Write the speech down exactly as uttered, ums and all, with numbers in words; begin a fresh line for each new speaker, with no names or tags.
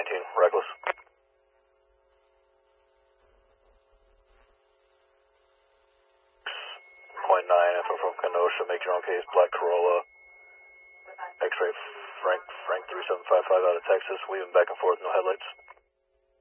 nineteen, reckless. Point nine, info from Kenosha, make your own case, black Corolla. X-ray Frank, Frank three seven five five out of Texas, weaving back and forth, no headlights.